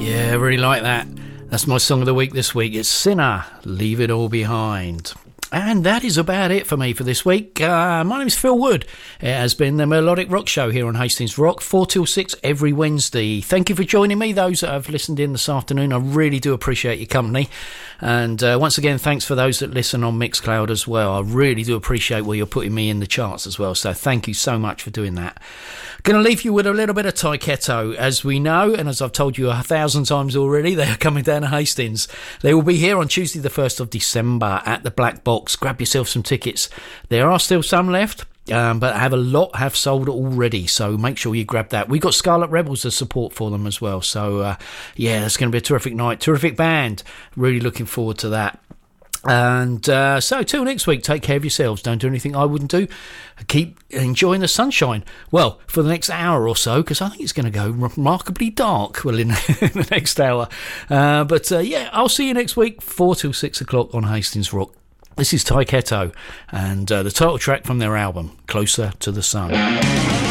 Yeah, I really like that. That's my song of the week this week. It's Sinner, Leave It All Behind. And that is about it for me for this week. My name is Phil Wood. It has been the Melodic Rock Show here on Hastings Rock, 4 till 6 every Wednesday. Thank you for joining me, those that have listened in this afternoon. I really do appreciate your company. And once again, thanks for those that listen on Mixcloud as well. I really do appreciate where you're putting me in the charts as well. So thank you so much for doing that. Going to leave you with a little bit of Taiketo. As we know, and as I've told you 1,000 times already, they are coming down to Hastings. They will be here on Tuesday the 1st of December at the Black Box. Grab yourself some tickets. There are still some left, but a lot have sold already, so make sure you grab that. We've got Scarlet Rebels as support for them as well. So, yeah, it's going to be a terrific night. Terrific band. Really looking forward to that. And so till next week, take care of yourselves. Don't do anything I wouldn't do. Keep enjoying the sunshine, well, for the next hour or so, because I think it's going to go remarkably dark, well, in the next hour. But yeah, I'll see you next week, 4 till 6 o'clock on Hastings Rock. This is Taiketo and the title track from their album, Closer to the Sun.